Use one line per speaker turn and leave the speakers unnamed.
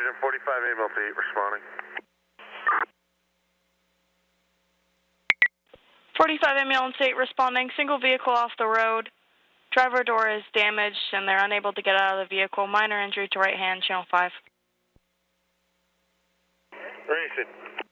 Precision 45 ambulance 8 responding.
45 ambulance 8 responding. Single vehicle off the road. Driver door is damaged and they're unable to get out of the vehicle. Minor injury to right hand, channel 5.
Racing.